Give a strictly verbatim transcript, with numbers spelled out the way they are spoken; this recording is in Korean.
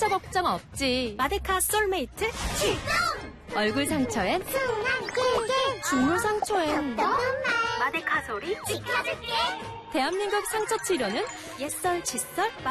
상처 걱정 없지. 마데카 솔메이트 출동! 얼굴 상처엔 순한 꿀꿀 중물 상처엔 마데카 소리 지켜줄게. 대한민국 상처 치료는 옛설 칫솔